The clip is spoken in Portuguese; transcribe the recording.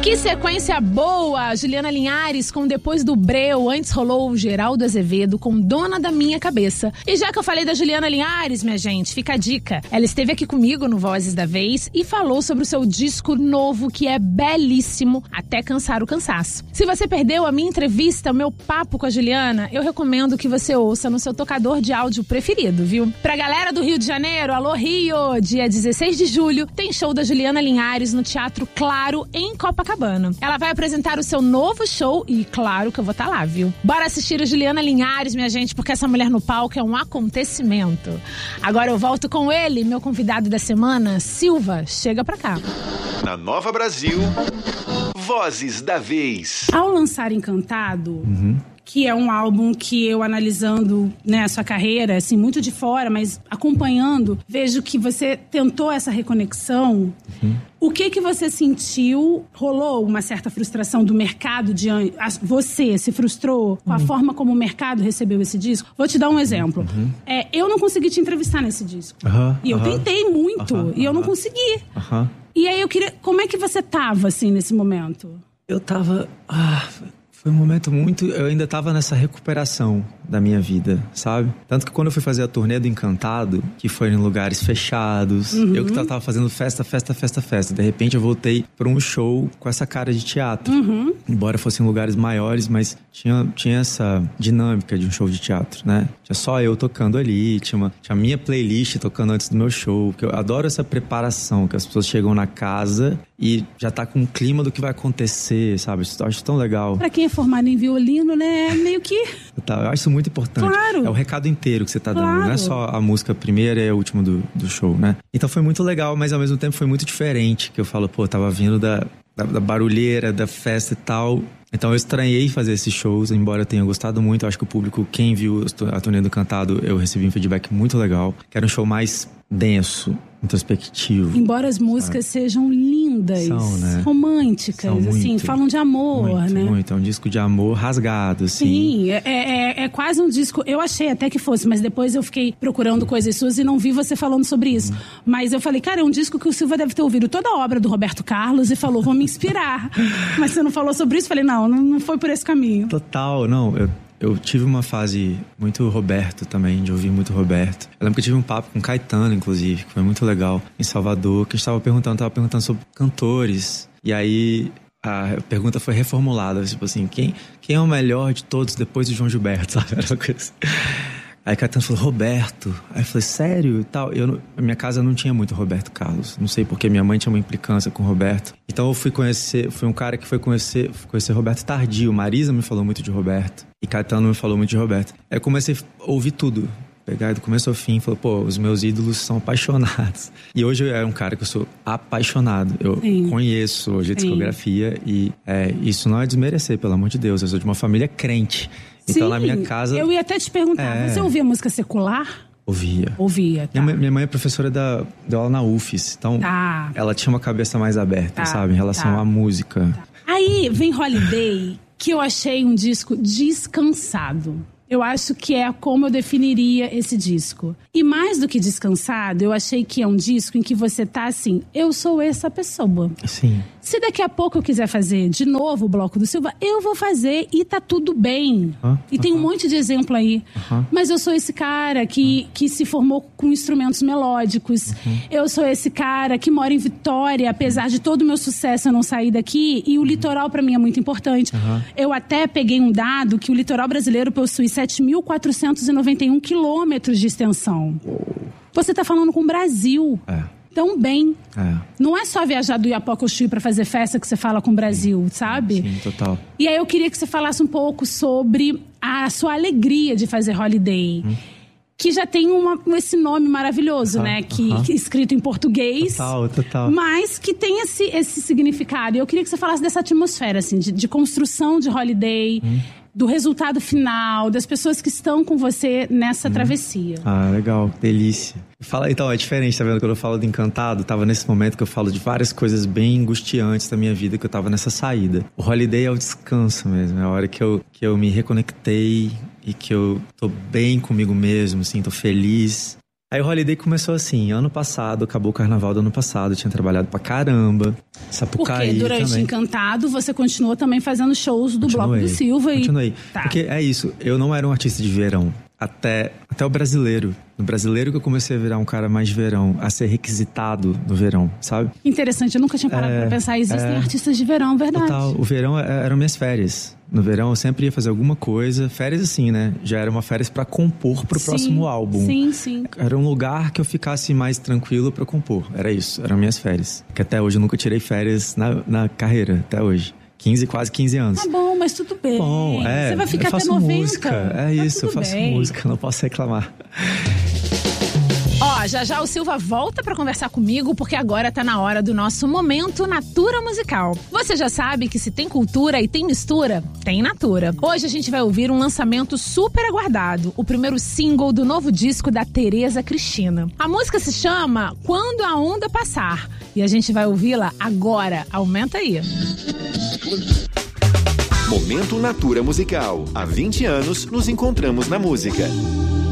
Que sequência boa! Juliana Linhares com Depois do Breu. Antes rolou o Geraldo Azevedo com Dona da Minha Cabeça. E já que eu falei da Juliana Linhares, minha gente, fica a dica. Ela esteve aqui comigo no Vozes da Vez e falou sobre o seu disco novo, que é belíssimo, Até Cansar o Cansaço. Se você perdeu a minha entrevista, o meu papo com a Juliana, eu recomendo que você ouça no seu tocador de áudio preferido, viu? Pra galera do Rio de Janeiro, alô Rio! Dia 16 de julho, tem show da Juliana Linhares no Teatro Claro, em Copacabana. Ela vai apresentar o seu novo show e claro que eu vou estar lá, viu? Bora assistir a Juliana Linhares, minha gente, porque essa mulher no palco é um acontecimento. Agora eu volto com ele, meu convidado da semana, Silva. Chega pra cá. Na Nova Brasil, Vozes da Vez. Ao lançar Encantado, que é um álbum que eu analisando, né, a sua carreira, assim, muito de fora, mas acompanhando, vejo que você tentou essa reconexão. O que você sentiu? Rolou uma certa frustração do mercado diante... Você se frustrou com a forma como o mercado recebeu esse disco? Vou te dar um exemplo. Eu não consegui te entrevistar nesse disco. E eu tentei muito, e eu não consegui. E aí eu queria... Como é que você tava, assim, nesse momento? Eu tava... Foi um momento muito... Eu ainda tava nessa recuperação da minha vida, sabe? Tanto que quando eu fui fazer a turnê do Encantado, que foi em lugares fechados, eu que tava fazendo festa. De repente eu voltei pra um show com essa cara de teatro. Embora fossem lugares maiores, mas tinha essa dinâmica de um show de teatro, né? Tinha só eu tocando ali, tinha a minha playlist tocando antes do meu show. Que eu adoro essa preparação, que as pessoas chegam na casa e já tá com o clima do que vai acontecer, sabe? Eu acho tão legal. Pra quem é formado em violino, né? Meio que... Eu acho isso muito importante. Claro. É o recado inteiro que você tá dando. Não é só a música primeira e a última do show, né? Então foi muito legal, mas ao mesmo tempo foi muito diferente. Que eu falo, tava vindo da barulheira, da festa e tal. Então eu estranhei fazer esses shows, embora eu tenha gostado muito. Eu acho que o público, quem viu a turnê do Cantado, eu recebi um feedback muito legal. Que era um show mais denso, introspectivo. Embora as músicas sejam lindas, são, né? Românticas, são assim, muito, falam de amor, né? Muito, é um disco de amor rasgado, assim. Sim, é quase um disco, eu achei até que fosse, mas depois eu fiquei procurando coisas suas e não vi você falando sobre isso. Mas eu falei, cara, é um disco que o Silva deve ter ouvido toda a obra do Roberto Carlos e falou, vou me inspirar. Mas você não falou sobre isso? Falei, não foi por esse caminho. Total, não, eu tive uma fase muito Roberto também, de ouvir muito Roberto. Eu lembro que eu tive um papo com Caetano, inclusive, que foi muito legal, em Salvador, que a gente tava perguntando sobre cantores. E aí a pergunta foi reformulada, tipo assim, quem é o melhor de todos depois de João Gilberto, sabe? Era uma coisa... Aí Caetano falou, Roberto. Aí eu falei, sério? E tal. A minha casa não tinha muito Roberto Carlos. Não sei porque minha mãe tinha uma implicância com o Roberto. Então eu fui um cara que foi conhecer Roberto tardio. Marisa me falou muito de Roberto. E Caetano me falou muito de Roberto. Aí eu comecei a ouvir tudo. Pegar do começo ao fim, falou, os meus ídolos são apaixonados. E hoje é um cara que eu sou apaixonado. Eu conheço hoje a discografia e isso não é desmerecer, pelo amor de Deus. Eu sou de uma família crente. Então na minha casa... Eu ia até te perguntar, você ouvia música secular? Ouvia, tá. Minha mãe é professora deu aula na UFES. Então ela tinha uma cabeça mais aberta, sabe? Em relação à música. Aí vem Holiday, que eu achei um disco descansado. Eu acho que é como eu definiria esse disco. E mais do que descansado, eu achei que é um disco em que você tá assim, eu sou essa pessoa. Sim. Se daqui a pouco eu quiser fazer de novo o Bloco do Silva, eu vou fazer e tá tudo bem. E tem um monte de exemplo aí. Mas eu sou esse cara que se formou com instrumentos melódicos. Eu sou esse cara que mora em Vitória, apesar de todo o meu sucesso eu não sair daqui. E o litoral pra mim é muito importante. Eu até peguei um dado que o litoral brasileiro possui 7.491 quilômetros de extensão. Você tá falando com o Brasil. Tão bem. Não é só viajar do Iapocochuí pra fazer festa que você fala com o Brasil, sabe? Sim, total. E aí eu queria que você falasse um pouco sobre a sua alegria de fazer Holiday. Que já tem esse nome maravilhoso, né? Que escrito em português. Total. Mas que tem esse significado. E eu queria que você falasse dessa atmosfera, assim, de construção de Holiday, do resultado final, das pessoas que estão com você nessa travessia. Legal. Delícia. Então, é diferente, tá vendo? Quando eu falo de Encantado, tava nesse momento que eu falo de várias coisas bem angustiantes da minha vida, que eu tava nessa saída. O Holiday é o descanso mesmo, é a hora que eu me reconectei e que eu tô bem comigo mesmo, assim, tô feliz. Aí o Holiday começou assim, ano passado, acabou o carnaval do ano passado, eu tinha trabalhado pra caramba. Sapucaí Porque durante também. Encantado, você continuou também fazendo shows do Bloco do Silva. Continuei. Tá. Porque é isso, eu não era um artista de verão. Até o brasileiro. No brasileiro que eu comecei a virar um cara mais de verão, a ser requisitado no verão, sabe? Interessante, eu nunca tinha parado pra pensar. Existem artistas de verão, verdade. Total. O verão eram minhas férias. No verão eu sempre ia fazer alguma coisa. Férias assim, né? Já era uma férias pra compor pro próximo álbum. Sim. Era um lugar que eu ficasse mais tranquilo pra compor. Era isso, eram minhas férias. Que até hoje eu nunca tirei férias na carreira, até hoje. Quase 15 anos. Tá bom, mas tudo bem. Bom, você vai ficar eu faço até 90. música. É isso, eu faço música, não posso reclamar. Ó, já o Silva volta pra conversar comigo, porque agora tá na hora do nosso Momento Natura Musical. Você já sabe que se tem cultura e tem mistura, tem Natura. Hoje a gente vai ouvir um lançamento super aguardado, o primeiro single do novo disco da Tereza Cristina. A música se chama Quando a Onda Passar, e a gente vai ouvi-la agora. Aumenta aí. Momento Natura Musical. Há 20 anos nos encontramos na música.